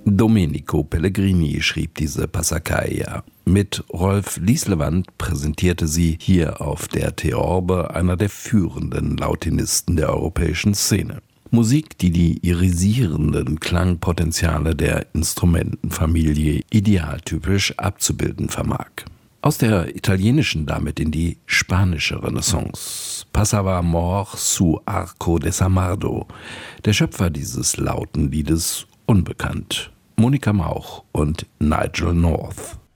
Domenico Pellegrini schrieb diese Passacaglia. Mit Rolf Lieslewand präsentierte sie hier auf der Theorbe einer der führenden Lautinisten der europäischen Szene. Musik, die die irisierenden Klangpotenziale der Instrumentenfamilie idealtypisch abzubilden vermag. Aus der italienischen damit in die spanische Renaissance. Passava amor su arco de Samardo. Der Schöpfer dieses lauten Liedes unbekannt. Monika Mauch und Nigel North.